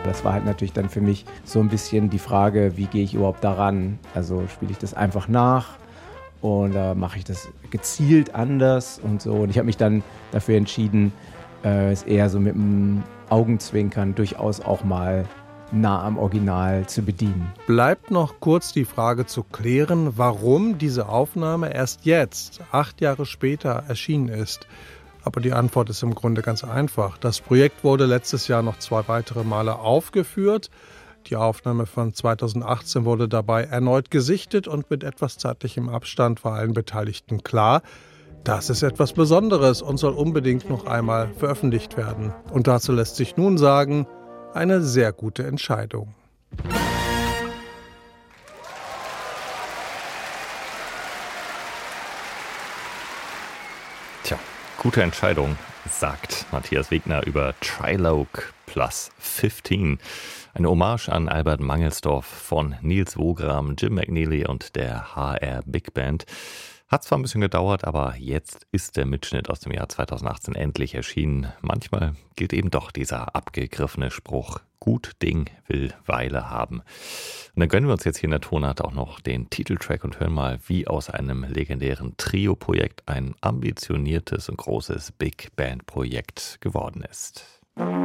Das war halt natürlich dann für mich so ein bisschen die Frage, wie gehe ich überhaupt daran? Also spiele ich das einfach nach oder mache ich das gezielt anders und so. Und ich habe mich dann dafür entschieden, es eher so mit dem Augenzwinkern durchaus auch mal nah am Original zu bedienen. Bleibt noch kurz die Frage zu klären, warum diese Aufnahme erst jetzt, 8 Jahre später, erschienen ist. Aber die Antwort ist im Grunde ganz einfach. Das Projekt wurde letztes Jahr noch 2 weitere Male aufgeführt. Die Aufnahme von 2018 wurde dabei erneut gesichtet und mit etwas zeitlichem Abstand war allen Beteiligten klar, das ist etwas Besonderes und soll unbedingt noch einmal veröffentlicht werden. Und dazu lässt sich nun sagen, eine sehr gute Entscheidung. Tja, gute Entscheidung, sagt Matthias Wegner über Trilogue Plus 15. Eine Hommage an Albert Mangelsdorff von Nils Wogram, Jim McNeely und der HR Big Band. Hat zwar ein bisschen gedauert, aber jetzt ist der Mitschnitt aus dem Jahr 2018 endlich erschienen. Manchmal gilt eben doch dieser abgegriffene Spruch, gut Ding will Weile haben. Und dann gönnen wir uns jetzt hier in der Tonart auch noch den Titeltrack und hören mal, wie aus einem legendären Trio-Projekt ein ambitioniertes und großes Big Band-Projekt geworden ist.